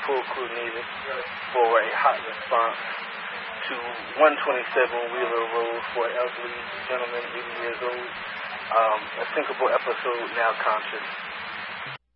full crew needed for a hot response to 127 Wheeler Road for an elderly gentleman, 80 years old. A sinkable episode, now conscious.